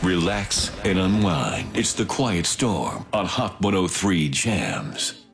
relax, and unwind. It's The Quiet Storm on Hot 103 Jams.